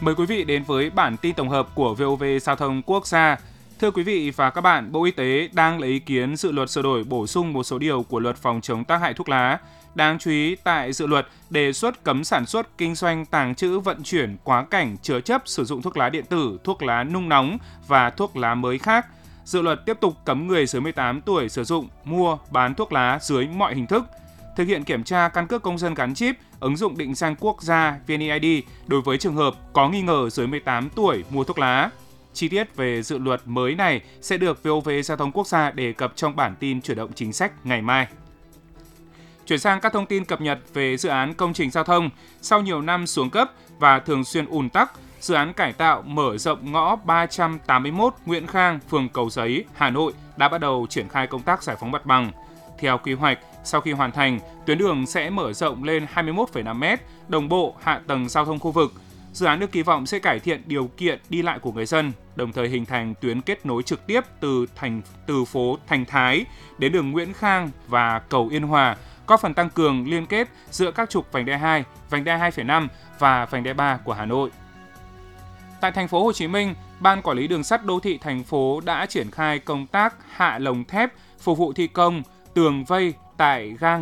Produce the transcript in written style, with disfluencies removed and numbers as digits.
Mời quý vị đến với bản tin tổng hợp của VOV Giao thông Quốc gia. Thưa quý vị và các bạn, Bộ Y tế đang lấy ý kiến dự luật sửa đổi bổ sung một số điều của luật phòng chống tác hại thuốc lá. Đáng chú ý, tại dự luật đề xuất cấm sản xuất, kinh doanh, tàng trữ, vận chuyển, quá cảnh, chứa chấp sử dụng thuốc lá điện tử, thuốc lá nung nóng và thuốc lá mới khác. Dự luật tiếp tục cấm người dưới 18 tuổi sử dụng, mua, bán thuốc lá dưới mọi hình thức. Thực hiện kiểm tra căn cước công dân gắn chip, ứng dụng định danh quốc gia VNeID đối với trường hợp có nghi ngờ dưới 18 tuổi mua thuốc lá. Chi tiết về dự luật mới này sẽ được VOV Giao thông Quốc gia đề cập trong bản tin chuyển động chính sách ngày mai. Chuyển sang các thông tin cập nhật về dự án công trình giao thông. Sau nhiều năm xuống cấp và thường xuyên ùn tắc, dự án cải tạo mở rộng ngõ 381 Nguyễn Khang, phường Cầu Giấy, Hà Nội đã bắt đầu triển khai công tác giải phóng mặt bằng. Theo quy hoạch, sau khi hoàn thành, tuyến đường sẽ mở rộng lên 21,5 m, đồng bộ hạ tầng giao thông khu vực. Dự án được kỳ vọng sẽ cải thiện điều kiện đi lại của người dân, đồng thời hình thành tuyến kết nối trực tiếp từ phố Thành Thái đến đường Nguyễn Khang và cầu Yên Hòa, góp phần tăng cường liên kết giữa các trục vành đai 2, vành đai 2,5 và vành đai 3 của Hà Nội. Tại thành phố Hồ Chí Minh, Ban Quản lý Đường sắt Đô thị thành phố đã triển khai công tác hạ lồng thép phục vụ thi công tường vây tại ga